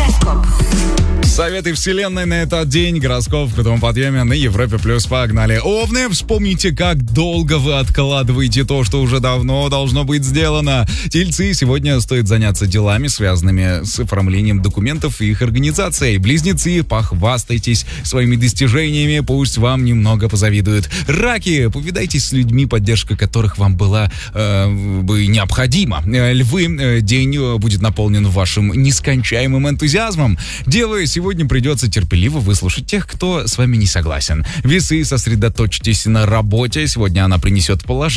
Советы вселенной на этот день. Гороскоп в крутом подъеме на Европе+. Погнали. Овны, вспомните, как долго вы откладываете то, что уже давно должно быть сделано. Тельцы, сегодня стоит заняться делами, связанными с оформлением документов и их организацией. Близнецы, похвастайтесь своими достижениями, пусть вам немного позавидуют. Раки, повидайтесь с людьми, поддержка которых вам была бы необходима. Львы, день будет наполнен вашим нескончаемым энтузиазмом. Девы, сегодня придется терпеливо выслушать тех, кто с вами не согласен. Весы, сосредоточьтесь на работе. Сегодня она принесет положение